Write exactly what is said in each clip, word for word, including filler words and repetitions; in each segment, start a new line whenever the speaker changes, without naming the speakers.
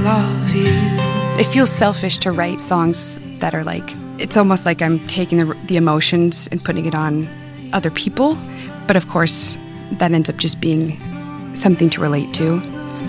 love you.
It feels selfish to write songs that are like, it's almost like I'm taking the, the emotions and putting it on other people. But of course, that ends up just being something to relate to.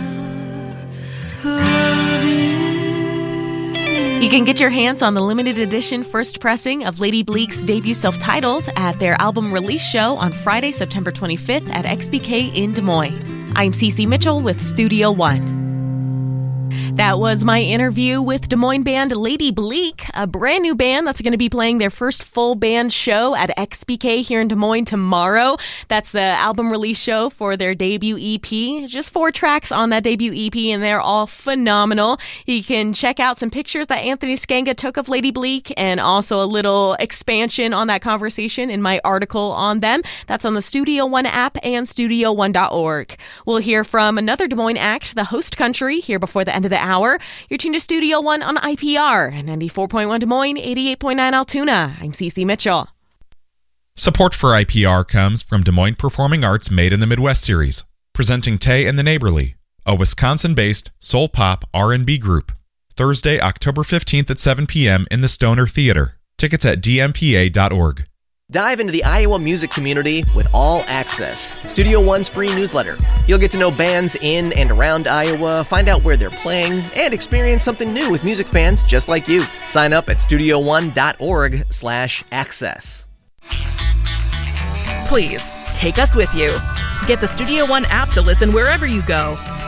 You can get your hands on the limited edition first pressing of Lady Bleak's debut self-titled at their album release show on Friday, September twenty-fifth at X B K in Des Moines. I'm Cece Mitchell with Studio One. That was my interview with Des Moines band Lady Bleak, a brand new band that's going to be playing their first full band show at X B K here in Des Moines tomorrow. That's the album release show for their debut E P. Just four tracks on that debut E P, and they're all phenomenal. You can check out some pictures that Anthony Skanga took of Lady Bleak and also a little expansion on that conversation in my article on them. That's on the Studio One app and studio one dot org. We'll hear from another Des Moines act, the Host Country, here before the end of the hour. You're tuned to Studio One on I P R, ninety-four point one Des Moines, eighty-eight point nine Altoona. I'm Cece Mitchell.
Support for I P R comes from Des Moines Performing Arts Made in the Midwest series, presenting Tay and the Neighborly, a Wisconsin-based soul pop R and B group. Thursday, October fifteenth at seven p.m. in the Stoner Theater. Tickets at d m p a dot org.
Dive into the Iowa music community with All Access, Studio One's free newsletter. You'll get to know bands in and around Iowa, find out where they're playing, and experience something new with music fans just like you. Sign up at studio one dot org slash access.
Please, take us with you. Get the Studio One app to listen wherever you go.